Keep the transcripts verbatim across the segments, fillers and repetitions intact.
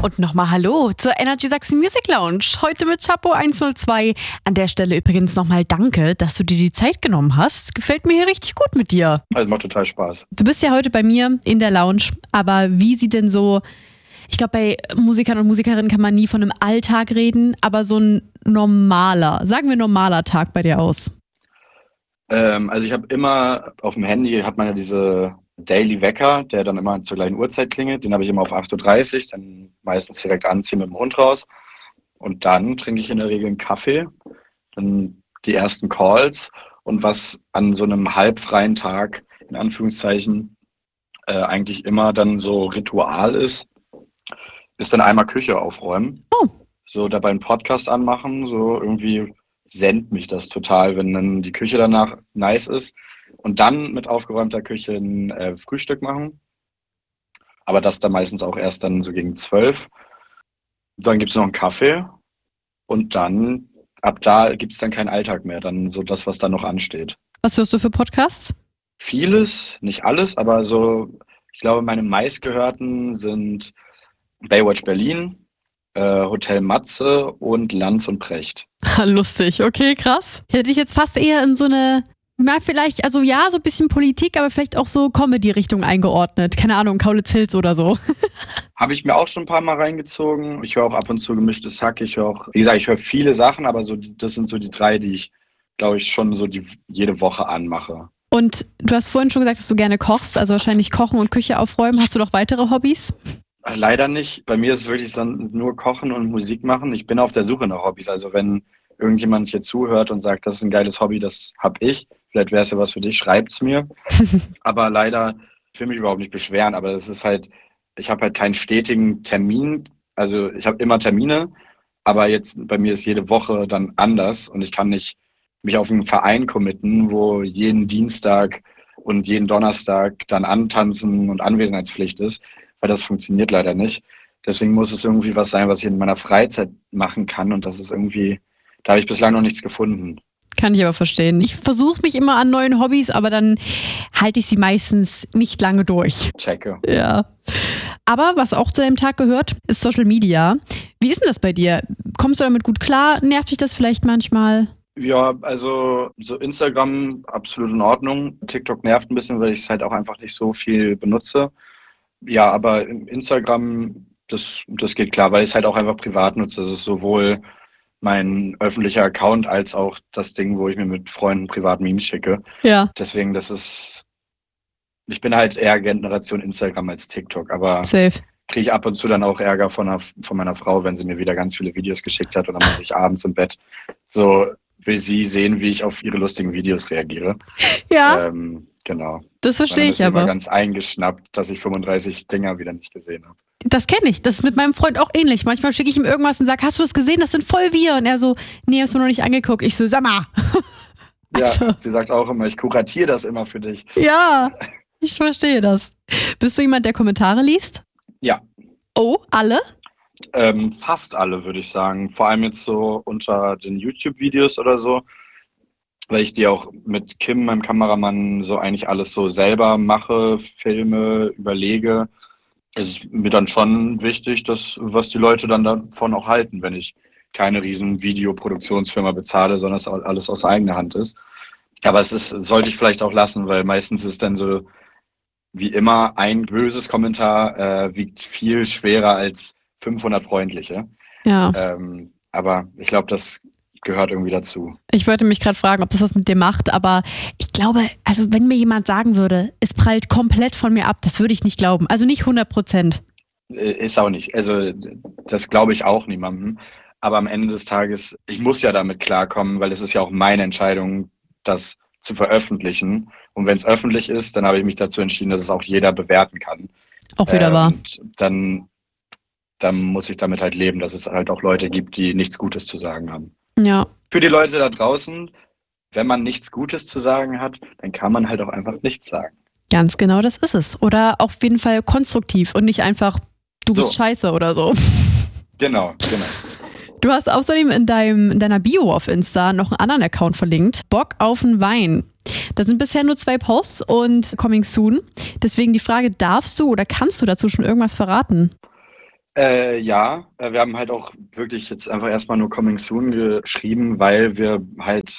Und nochmal Hallo zur Energy Sachsen Music Lounge. Heute mit Chapo hundertzwei. An der Stelle übrigens nochmal danke, dass du dir die Zeit genommen hast. Gefällt mir hier richtig gut mit dir. Also macht total Spaß. Du bist ja heute bei mir in der Lounge, aber wie sieht denn so, ich glaube bei Musikern und Musikerinnen kann man nie von einem Alltag reden, aber so ein normaler, sagen wir normaler Tag bei dir aus? Ähm, also ich habe immer auf dem Handy, hat man ja diese Daily Wecker, der dann immer zur gleichen Uhrzeit klingelt. Den habe ich immer auf acht Uhr dreißig, dann meistens direkt anziehen mit dem Hund raus. Und dann trinke ich in der Regel einen Kaffee, dann die ersten Calls. Und was an so einem halbfreien Tag, in Anführungszeichen, äh, eigentlich immer dann so Ritual ist, ist dann einmal Küche aufräumen. Oh. So dabei einen Podcast anmachen, so irgendwie sendet mich das total, wenn dann die Küche danach nice ist. Und dann mit aufgeräumter Küche ein äh, Frühstück machen. Aber das dann meistens auch erst dann so gegen zwölf. Dann gibt es noch einen Kaffee. Und dann, ab da gibt es dann keinen Alltag mehr. Dann so das, was da noch ansteht. Was hörst du für Podcasts? Vieles, nicht alles, aber so, ich glaube, meine meistgehörten sind Baywatch Berlin, äh, Hotel Matze und Lanz und Precht. Lustig, okay, krass. Ich hätte dich jetzt fast eher in so eine, mal vielleicht, also ja, so ein bisschen Politik, aber vielleicht auch so Comedy-Richtung eingeordnet. Keine Ahnung, Kaulitz Hills oder so. Habe ich mir auch schon ein paar Mal reingezogen. Ich höre auch ab und zu gemischtes Hack. Ich höre auch, wie gesagt, ich höre viele Sachen, aber so das sind so die drei, die ich, glaube ich, schon so die jede Woche anmache. Und du hast vorhin schon gesagt, dass du gerne kochst, also wahrscheinlich Kochen und Küche aufräumen. Hast du noch weitere Hobbys? Leider nicht. Bei mir ist es wirklich so nur Kochen und Musik machen. Ich bin auf der Suche nach Hobbys. Also wenn irgendjemand hier zuhört und sagt, das ist ein geiles Hobby, das habe ich. Vielleicht wäre es ja was für dich, schreibt's mir. Aber leider, ich will mich überhaupt nicht beschweren, aber das ist halt, ich habe halt keinen stetigen Termin. Also ich habe immer Termine, aber jetzt bei mir ist jede Woche dann anders und ich kann nicht mich auf einen Verein committen, wo jeden Dienstag und jeden Donnerstag dann antanzen und Anwesenheitspflicht ist, weil das funktioniert leider nicht. Deswegen muss es irgendwie was sein, was ich in meiner Freizeit machen kann und das ist irgendwie, da habe ich bislang noch nichts gefunden. Kann ich aber verstehen. Ich versuche mich immer an neuen Hobbys, aber dann halte ich sie meistens nicht lange durch. Checke. Ja. Aber was auch zu deinem Tag gehört, ist Social Media. Wie ist denn das bei dir? Kommst du damit gut klar? Nervt dich das vielleicht manchmal? Ja, also so Instagram absolut in Ordnung. TikTok nervt ein bisschen, weil ich es halt auch einfach nicht so viel benutze. Ja, aber Instagram, das, das geht klar, weil ich es halt auch einfach privat nutze. Das ist sowohl mein öffentlicher Account als auch das Ding, wo ich mir mit Freunden privat Memes schicke. Ja. Deswegen, das ist, ich bin halt eher Generation Instagram als TikTok, aber Safe. Kriege ich ab und zu dann auch Ärger von, einer, von meiner Frau, wenn sie mir wieder ganz viele Videos geschickt hat und dann muss ich abends im Bett so will sie sehen, wie ich auf ihre lustigen Videos reagiere. Ja. Ähm, genau. Das verstehe ich aber. Ich bin aber. ganz eingeschnappt, dass ich fünfunddreißig Dinger wieder nicht gesehen habe. Das kenne ich. Das ist mit meinem Freund auch ähnlich. Manchmal schicke ich ihm irgendwas und sage, hast du das gesehen? Das sind voll wir. Und er so, nee, hast du noch nicht angeguckt. Ich so, sag mal. Ja, also. Sie sagt auch immer, ich kuratiere das immer für dich. Ja, ich verstehe das. Bist du jemand, der Kommentare liest? Ja. Oh, alle? Ähm, fast alle, würde ich sagen. Vor allem jetzt so unter den YouTube-Videos oder so, weil ich die auch mit Kim, meinem Kameramann, so eigentlich alles so selber mache, filme, überlege. Es ist mir dann schon wichtig, dass, was die Leute dann davon auch halten, wenn ich keine riesen Videoproduktionsfirma bezahle, sondern es alles aus eigener Hand ist. Aber es ist, sollte ich vielleicht auch lassen, weil meistens ist dann so, wie immer, ein böses Kommentar äh, wiegt viel schwerer als fünfhundert freundliche. Ja. Ähm, aber ich glaube, das gehört irgendwie dazu. Ich wollte mich gerade fragen, ob das was mit dir macht, aber ich glaube, also wenn mir jemand sagen würde, es prallt komplett von mir ab, das würde ich nicht glauben. Also nicht hundert Prozent. Ist auch nicht. Also das glaube ich auch niemandem. Aber am Ende des Tages, ich muss ja damit klarkommen, weil es ist ja auch meine Entscheidung, das zu veröffentlichen. Und wenn es öffentlich ist, dann habe ich mich dazu entschieden, dass es auch jeder bewerten kann. Auch wieder äh, wahr. Und dann, dann muss ich damit halt leben, dass es halt auch Leute gibt, die nichts Gutes zu sagen haben. Ja. Für die Leute da draußen, wenn man nichts Gutes zu sagen hat, dann kann man halt auch einfach nichts sagen. Ganz genau, das ist es. Oder auf jeden Fall konstruktiv und nicht einfach, du So. bist scheiße oder so. Genau, genau. Du hast außerdem in, deinem, in deiner Bio auf Insta noch einen anderen Account verlinkt. Bock auf einen Wein. Da sind bisher nur zwei Posts und coming soon. Deswegen die Frage, darfst du oder kannst du dazu schon irgendwas verraten? Äh, ja, äh, wir haben halt auch wirklich jetzt einfach erstmal nur Coming Soon geschrieben, weil wir halt,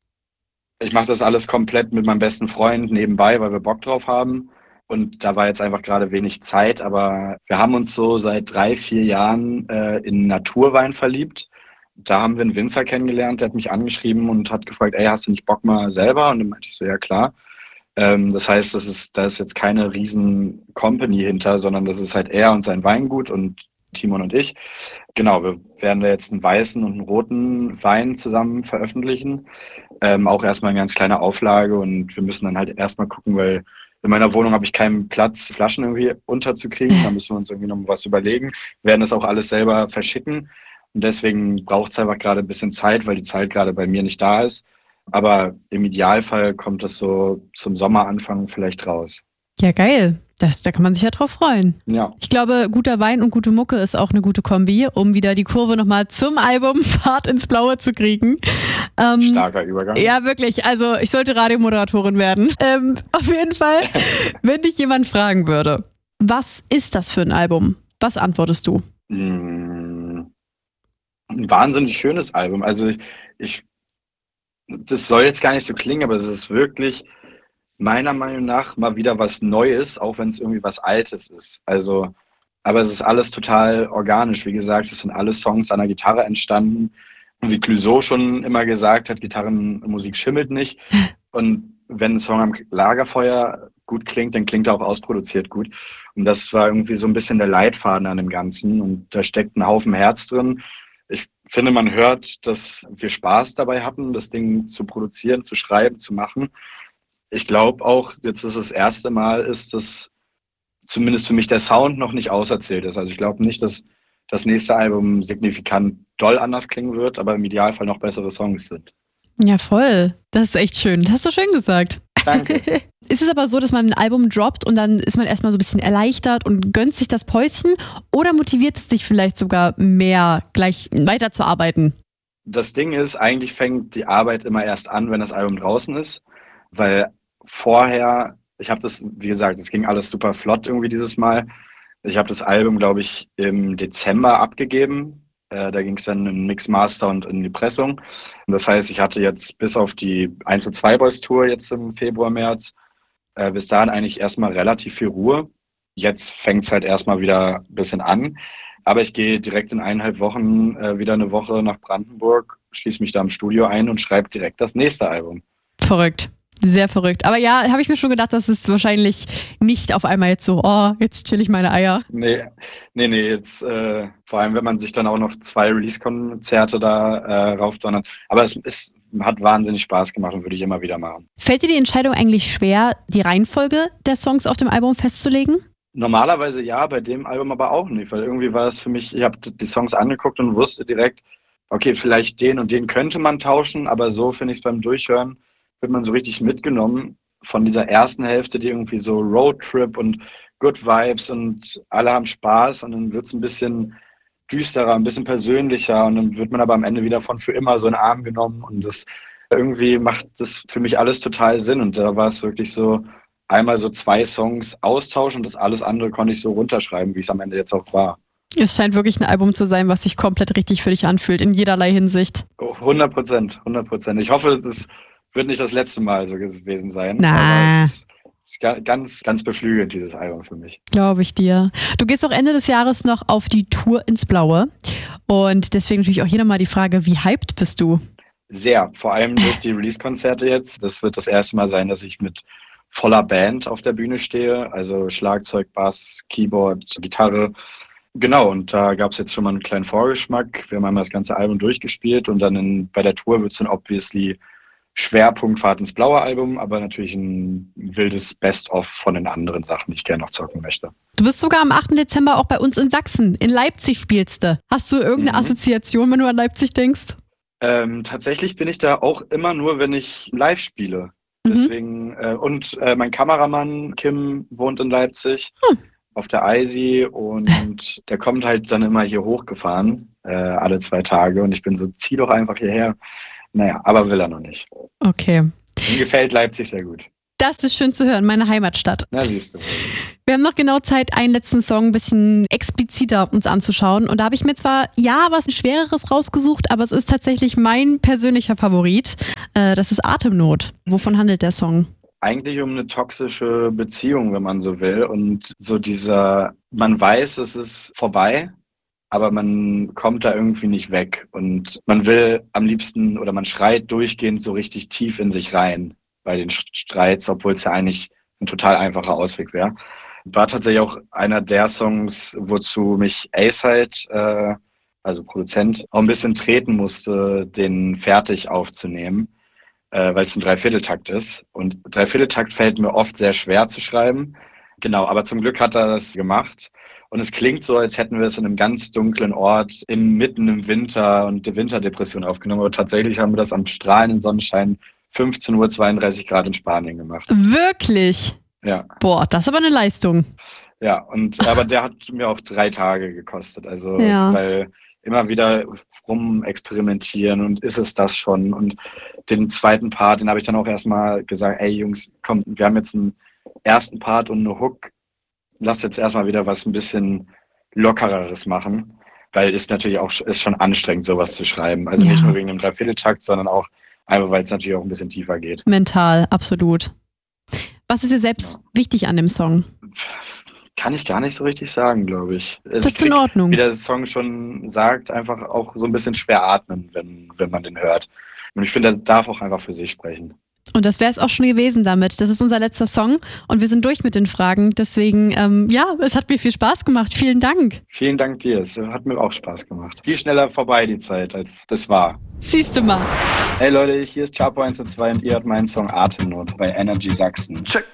ich mache das alles komplett mit meinem besten Freund nebenbei, weil wir Bock drauf haben. Und da war jetzt einfach gerade wenig Zeit, aber wir haben uns so seit drei, vier Jahren äh, in Naturwein verliebt. Da haben wir einen Winzer kennengelernt, der hat mich angeschrieben und hat gefragt, ey, hast du nicht Bock mal selber? Und dann meinte ich so, ja klar. Ähm, das heißt, das ist, da ist jetzt keine riesen Company hinter, sondern das ist halt er und sein Weingut und Timon und ich. Genau, wir werden da jetzt einen weißen und einen roten Wein zusammen veröffentlichen. Ähm, auch erstmal eine ganz kleine Auflage und wir müssen dann halt erstmal gucken, weil in meiner Wohnung habe ich keinen Platz, Flaschen irgendwie unterzukriegen. Da müssen wir uns irgendwie noch was überlegen. Wir werden das auch alles selber verschicken. Und deswegen braucht es einfach gerade ein bisschen Zeit, weil die Zeit gerade bei mir nicht da ist. Aber im Idealfall kommt das so zum Sommeranfang vielleicht raus. Ja, geil. Das, da kann man sich ja drauf freuen. Ja. Ich glaube, guter Wein und gute Mucke ist auch eine gute Kombi, um wieder die Kurve nochmal zum Album Fahrt ins Blaue zu kriegen. Ähm, Starker Übergang. Ja, wirklich. Also ich sollte Radiomoderatorin werden. Ähm, auf jeden Fall, wenn dich jemand fragen würde, was ist das für ein Album? Was antwortest du? Mm, ein wahnsinnig schönes Album. Also ich, ich, das soll jetzt gar nicht so klingen, aber es ist wirklich meiner Meinung nach mal wieder was Neues, auch wenn es irgendwie was Altes ist. Also, aber es ist alles total organisch. Wie gesagt, es sind alle Songs an der Gitarre entstanden. Und wie Clouseau schon immer gesagt hat, Gitarrenmusik schimmelt nicht. Und wenn ein Song am Lagerfeuer gut klingt, dann klingt er auch ausproduziert gut. Und das war irgendwie so ein bisschen der Leitfaden an dem Ganzen. Und da steckt ein Haufen Herz drin. Ich finde, man hört, dass wir Spaß dabei hatten, das Ding zu produzieren, zu schreiben, zu machen. Ich glaube auch, jetzt ist das erste Mal, ist das zumindest für mich der Sound noch nicht auserzählt ist. Also ich glaube nicht, dass das nächste Album signifikant doll anders klingen wird, aber im Idealfall noch bessere Songs sind. Ja, voll. Das ist echt schön. Das hast du schön gesagt. Danke. Ist es aber so, dass man ein Album droppt und dann ist man erstmal so ein bisschen erleichtert und gönnt sich das Päuschen? Oder motiviert es dich vielleicht sogar mehr, gleich weiterzuarbeiten? Das Ding ist, eigentlich fängt die Arbeit immer erst an, wenn das Album draußen ist, weil vorher, ich habe das, wie gesagt, es ging alles super flott irgendwie dieses Mal. Ich habe das Album, glaube ich, im Dezember abgegeben. Äh, da ging es dann in Mix Master und in die Pressung. Und das heißt, ich hatte jetzt bis auf die eins zu zwei Boys Tour jetzt im Februar, März, äh, bis dahin eigentlich erstmal relativ viel Ruhe. Jetzt fängt es halt erstmal wieder ein bisschen an. Aber ich gehe direkt in eineinhalb Wochen äh, wieder eine Woche nach Brandenburg, schließe mich da im Studio ein und schreibe direkt das nächste Album. Verrückt. Sehr verrückt. Aber ja, habe ich mir schon gedacht, dass es wahrscheinlich nicht auf einmal jetzt so, oh, jetzt chill ich meine Eier. Nee, nee, nee, jetzt äh, vor allem, wenn man sich dann auch noch zwei Release-Konzerte da äh, raufdonnert. Aber es ist, hat wahnsinnig Spaß gemacht und würde ich immer wieder machen. Fällt dir die Entscheidung eigentlich schwer, die Reihenfolge der Songs auf dem Album festzulegen? Normalerweise ja, bei dem Album aber auch nicht, weil irgendwie war es für mich, ich habe die Songs angeguckt und wusste direkt, okay, vielleicht den und den könnte man tauschen, aber so finde ich es beim Durchhören, wird man so richtig mitgenommen von dieser ersten Hälfte, die irgendwie so Roadtrip und Good Vibes und alle haben Spaß und dann wird es ein bisschen düsterer, ein bisschen persönlicher und dann wird man aber am Ende wieder von für immer so in den Arm genommen und das irgendwie macht das für mich alles total Sinn und da war es wirklich so einmal so zwei Songs austauschen und das alles andere konnte ich so runterschreiben, wie es am Ende jetzt auch war. Es scheint wirklich ein Album zu sein, was sich komplett richtig für dich anfühlt, in jederlei Hinsicht. hundert Prozent, hundert Prozent. Ich hoffe, das wird nicht das letzte Mal so gewesen sein. Na. Aber es ist ganz, ganz beflügelnd, dieses Album für mich. Glaube ich dir. Du gehst auch Ende des Jahres noch auf die Tour ins Blaue. Und deswegen natürlich auch hier nochmal die Frage, wie hyped bist du? Sehr, vor allem durch die Release-Konzerte jetzt. Das wird das erste Mal sein, dass ich mit voller Band auf der Bühne stehe. Also Schlagzeug, Bass, Keyboard, Gitarre. Genau, und da gab es jetzt schon mal einen kleinen Vorgeschmack. Wir haben einmal das ganze Album durchgespielt und dann in, bei der Tour wird es dann obviously Schwerpunkt Fahrt ins Blaue Album, aber natürlich ein wildes Best-of von den anderen Sachen, die ich gerne noch zocken möchte. Du bist sogar am achten Dezember auch bei uns in Sachsen. In Leipzig spielst du. Hast du irgendeine Mhm. Assoziation, wenn du an Leipzig denkst? Ähm, tatsächlich bin ich da auch immer nur, wenn ich live spiele. Mhm. Deswegen, äh, und äh, mein Kameramann Kim wohnt in Leipzig Hm. auf der Eisi und der kommt halt dann immer hier hochgefahren, äh, alle zwei Tage und ich bin so, zieh doch einfach hierher. Naja, aber will er noch nicht. Okay. Mir gefällt Leipzig sehr gut. Das ist schön zu hören, meine Heimatstadt. Na, siehst du. Wir haben noch genau Zeit, einen letzten Song ein bisschen expliziter uns anzuschauen. Und da habe ich mir zwar, ja, was Schwereres rausgesucht, aber es ist tatsächlich mein persönlicher Favorit. Äh, das ist Atemnot. Wovon handelt der Song? Eigentlich um eine toxische Beziehung, wenn man so will. Und so dieser, man weiß, es ist vorbei, aber man kommt da irgendwie nicht weg. Und man will am liebsten oder man schreit durchgehend so richtig tief in sich rein bei den Streits, obwohl es ja eigentlich ein total einfacher Ausweg wäre. War tatsächlich auch einer der Songs, wozu mich A-Side, äh, also Produzent, auch ein bisschen treten musste, den fertig aufzunehmen, äh, weil es ein Dreivierteltakt ist. Und Dreivierteltakt fällt mir oft sehr schwer zu schreiben. Genau, aber zum Glück hat er das gemacht. Und es klingt so, als hätten wir es in einem ganz dunklen Ort im, mitten im Winter und der Winterdepression aufgenommen. Aber tatsächlich haben wir das am strahlenden Sonnenschein fünfzehn Uhr zweiunddreißig Grad in Spanien gemacht. Wirklich? Ja. Boah, das ist aber eine Leistung. Ja, und aber der hat mir auch drei Tage gekostet. Also, ja. weil immer wieder rumexperimentieren und ist es das schon? Und den zweiten Part, den habe ich dann auch erstmal gesagt, ey Jungs, komm, wir haben jetzt einen ersten Part und eine Hook. Lass jetzt erstmal wieder was ein bisschen Lockereres machen. Weil es natürlich auch ist schon anstrengend, sowas zu schreiben. Also ja. nicht nur wegen dem Dreivierteltakt, sondern auch einfach, weil es natürlich auch ein bisschen tiefer geht. Mental, absolut. Was ist dir selbst ja. wichtig an dem Song? Kann ich gar nicht so richtig sagen, glaube ich. Das ist in Ordnung. Wie der Song schon sagt, einfach auch so ein bisschen schwer atmen, wenn, wenn man den hört. Und ich finde, er darf auch einfach für sich sprechen. Und das wäre es auch schon gewesen damit. Das ist unser letzter Song und wir sind durch mit den Fragen. Deswegen, ähm, ja, es hat mir viel Spaß gemacht. Vielen Dank. Vielen Dank dir. Es hat mir auch Spaß gemacht. Viel schneller vorbei die Zeit, als das war. Siehst du mal. Hey Leute, hier ist Chapo eins und zwei und ihr hört meinen Song Atemnot bei Energy Sachsen. Check.